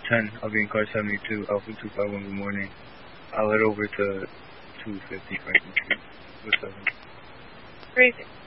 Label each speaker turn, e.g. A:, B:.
A: 10. I'll be in car 72, Alpha 251, good morning. I'll head over to 250 Franklin Street. What's up?
B: Crazy.